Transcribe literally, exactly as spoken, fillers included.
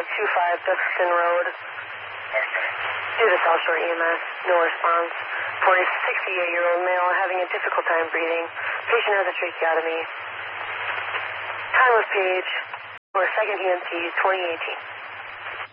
two five Duxton Road. Due to South Shore E M S, no response. For a sixty-eight-year-old male having a difficult time breathing. Patient has a tracheotomy. Time of page for second E M T twenty eighteen.